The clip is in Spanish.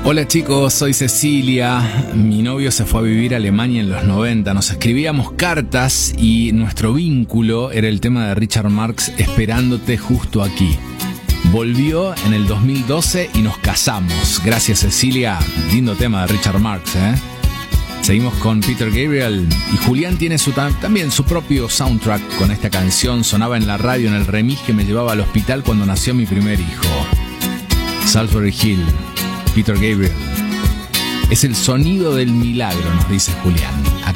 Hola chicos, soy Cecilia. Mi novio se fue a vivir a Alemania en los 90. Nos escribíamos cartas y nuestro vínculo era el tema de Richard Marx, Esperándote justo aquí. Volvió en el 2012 y nos casamos. Gracias Cecilia. Lindo tema de Richard Marx, ¿eh? Seguimos con Peter Gabriel y Julián tiene también su propio soundtrack con esta canción. Sonaba en la radio en el remis que me llevaba al hospital cuando nació mi primer hijo. Salisbury Hill, Peter Gabriel. Es el sonido del milagro, nos dice Julián. Acá